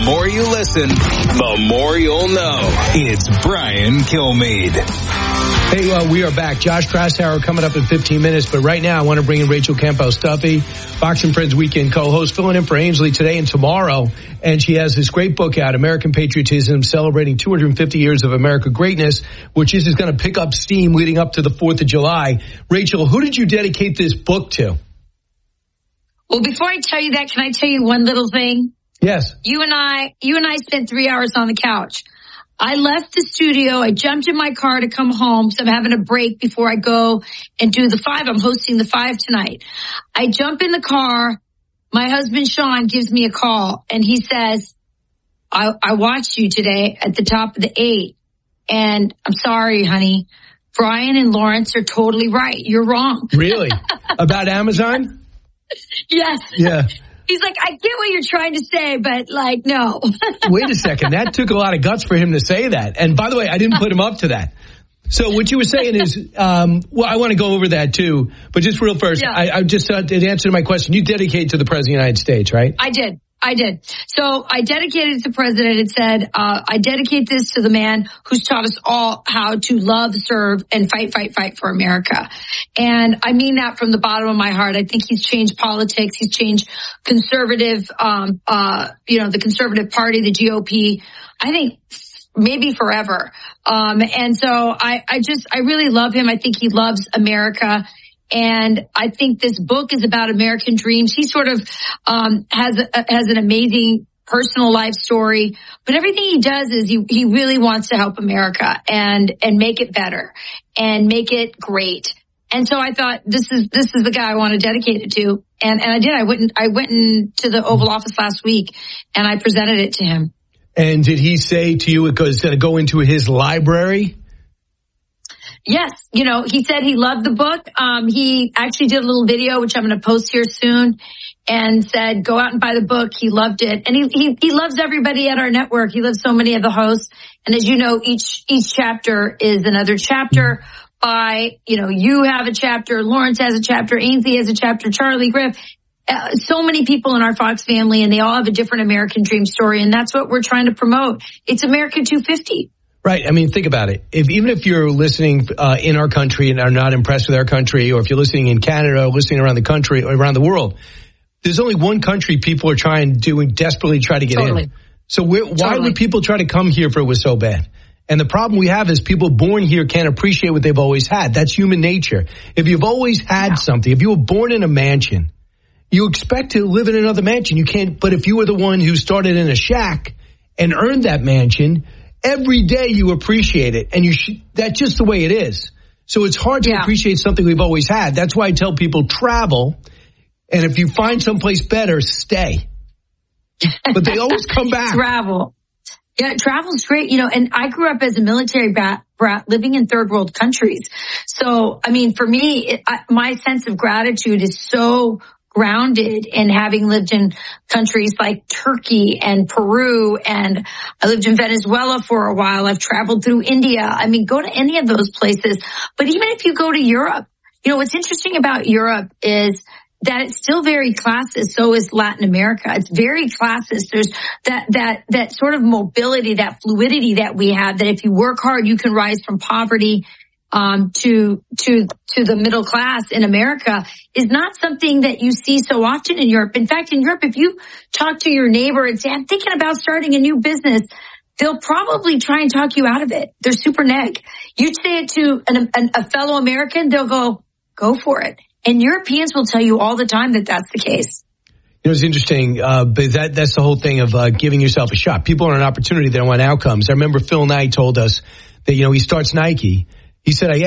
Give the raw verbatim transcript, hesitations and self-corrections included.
more you listen, the more you'll know. It's Brian Kilmeade. Hey, uh, we are back. Josh Krasauer coming up in fifteen minutes. But right now, I want to bring in Rachel Campbell-Stuffy, Fox and Friends Weekend co-host, filling in for Ainsley today and tomorrow. And she has this great book out, American Patriotism, celebrating two hundred fifty years of American greatness, which is going to pick up steam leading up to the fourth of July. Rachel, who did you dedicate this book to? Well, before I tell you that, can I tell you one little thing? Yes. You and I, you and I spent three hours on the couch. I left the studio. I jumped in my car to come home. So I'm having a break before I go and do the five. I'm hosting the five tonight. I jump in the car. My husband, Sean, gives me a call and he says, I, I watched you today at the top of the eight. And I'm sorry, honey. Brian and Lawrence are totally right. You're wrong. Really? About Amazon? Yes. Yeah. He's like, I get what you're trying to say, but like, no. Wait a second. That took a lot of guts for him to say that. And by the way, I didn't put him up to that. So what you were saying is, um, well, I want to go over that too. But just real first, yeah. I, I just uh, to answer my question, you dedicate to the President of the United States, right? I did. I did. So I dedicated it to the president. It said, uh, I dedicate this to the man who's taught us all how to love, serve, and fight, fight, fight for America. And I mean that from the bottom of my heart. I think he's changed politics. He's changed conservative, um, uh, you know, the conservative party, the G O P. I think maybe forever. Um, and so I, I just, I really love him. I think he loves America. And I think this book is about American dreams. He sort of um has a, has an amazing personal life story, but everything he does is he he really wants to help America and and make it better and make it great. And so I thought this is this is the guy I want to dedicate it to, and and I did. I went in, I went into the Oval Office last week and I presented it to him. And did he say to you it was going to go into his library? Yes. You know, he said he loved the book. Um, he actually did a little video, which I'm going to post here soon, and said, go out and buy the book. He loved it. And he, he, he loves everybody at our network. He loves so many of the hosts. And as you know, each, each chapter is another chapter by, you know, you have a chapter, Lawrence has a chapter, Ainsley has a chapter, Charlie Griff. Uh, so many people in our Fox family, and they all have a different American dream story. And that's what we're trying to promote. It's America two fifty. Right. I mean, think about it. If even if you're listening uh, in our country and are not impressed with our country, or if you're listening in Canada or listening around the country or around the world, there's only one country people are trying to and desperately try to get totally. in. So we're, why totally. would people try to come here if it was so bad? And the problem we have is people born here can't appreciate what they've always had. That's human nature. If you've always had yeah. something, if you were born in a mansion, you expect to live in another mansion. You can't. But if you were the one who started in a shack and earned that mansion, every day you appreciate it, and you sh- that's just the way it is. So it's hard to yeah. appreciate something we've always had. That's why I tell people travel, and if you find someplace better, stay. But they always come back. Travel. Yeah, travel's great, you know, and I grew up as a military brat, brat living in third world countries. So, I mean, for me, it, I, my sense of gratitude is so grounded in having lived in countries like Turkey and Peru, and I lived in Venezuela for a while. I've traveled through India. I mean, go to any of those places. But even if you go to Europe, you know, what's interesting about Europe is that it's still very classist. So is Latin America. It's very classist. There's that, that, that sort of mobility, that fluidity that we have, that if you work hard, you can rise from poverty Um, to, to, to the middle class in America is not something that you see so often in Europe. In fact, in Europe, if you talk to your neighbor and say, I'm thinking about starting a new business, they'll probably try and talk you out of it. They're super neg. You say it to an, an, a fellow American, they'll go, go for it. And Europeans will tell you all the time that that's the case. You know, it's interesting, uh, but that, that's the whole thing of uh, giving yourself a shot. People want an opportunity. They don't want outcomes. I remember Phil Knight told us that, you know, he starts Nike. He said, I